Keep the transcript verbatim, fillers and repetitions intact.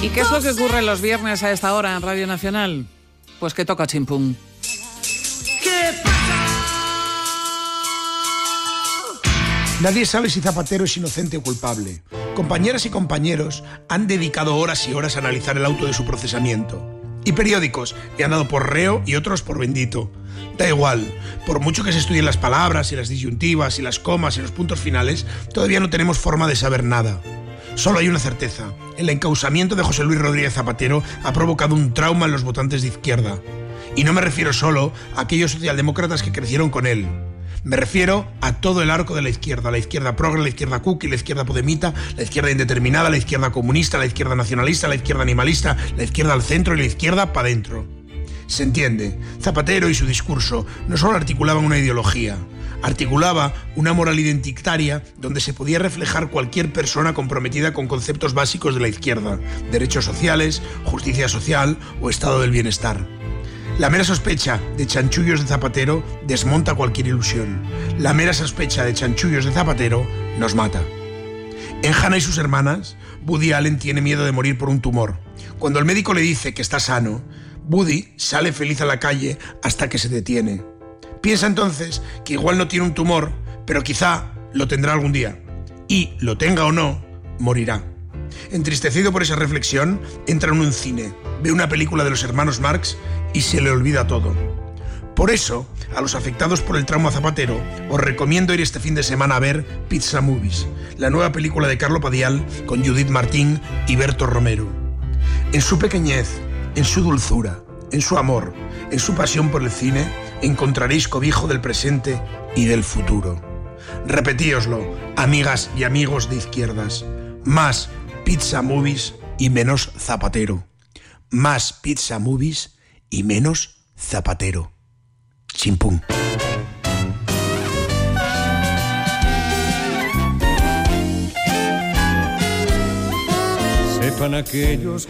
¿Y qué es lo que ocurre los viernes a esta hora en Radio Nacional? Pues que toca chimpún. Nadie sabe si Zapatero es inocente o culpable. Compañeras y compañeros han dedicado horas y horas a analizar el auto de su procesamiento. Y periódicos le han dado por reo y otros por bendito. Da igual, por mucho que se estudien las palabras y las disyuntivas y las comas y los puntos finales, todavía no tenemos forma de saber nada. Solo hay una certeza: el encausamiento de José Luis Rodríguez Zapatero ha provocado un trauma en los votantes de izquierda. Y no me refiero solo a aquellos socialdemócratas que crecieron con él. Me refiero a todo el arco de la izquierda, la izquierda progre, la izquierda cookie, la izquierda podemita, la izquierda indeterminada, la izquierda comunista, la izquierda nacionalista, la izquierda animalista, la izquierda al centro y la izquierda para dentro. Se entiende, Zapatero y su discurso no solo articulaban una ideología, articulaba una moral identitaria donde se podía reflejar cualquier persona comprometida con conceptos básicos de la izquierda, derechos sociales, justicia social o estado del bienestar. La mera sospecha de chanchullos de Zapatero desmonta cualquier ilusión. La mera sospecha de chanchullos de Zapatero nos mata. En Hannah y sus hermanas, Woody Allen tiene miedo de morir por un tumor. Cuando el médico le dice que está sano, Woody sale feliz a la calle hasta que se detiene. Piensa entonces que igual no tiene un tumor, pero quizá lo tendrá algún día. Y, lo tenga o no, morirá. Entristecido por esa reflexión, entra en un cine, ve una película de los hermanos Marx y se le olvida todo. Por eso, a los afectados por el trauma Zapatero, os recomiendo ir este fin de semana a ver Pizza Movies, la nueva película de Carlo Padial con Judith Martín y Berto Romero. En su pequeñez, en su dulzura, en su amor, en su pasión por el cine, encontraréis cobijo del presente y del futuro. Repetíoslo, amigas y amigos de izquierdas. Más Pizza Movies y menos Zapatero. Más Pizza Movies y menos Zapatero. Chimpún. Sepan aquellos